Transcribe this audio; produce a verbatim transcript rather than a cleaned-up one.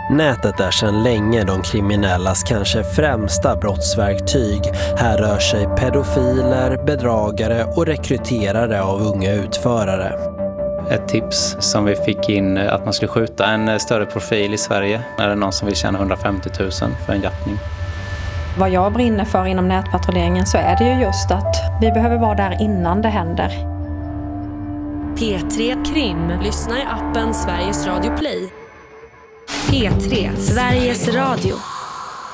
Nätet är sedan länge de kriminellas kanske främsta brottsverktyg. Här rör sig pedofiler, bedragare och rekryterare av unga utförare. Ett tips som vi fick in att man skulle skjuta en större profil i Sverige. Är det någon som vill tjäna hundrafemtio tusen för en jaktning? Vad jag brinner för inom nätpatrulleringen så är det ju just att vi behöver vara där innan det händer. P tre Krim. Lyssna i appen Sveriges Radio Play. P tre, Sveriges Radio.